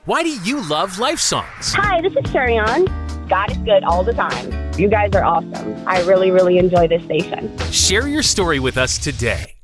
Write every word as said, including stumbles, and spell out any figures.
Why do you love Life Songs? Hi, this is Sherian. God is good all the time. You guys are awesome. I really, really enjoy this station. Share your story with us today.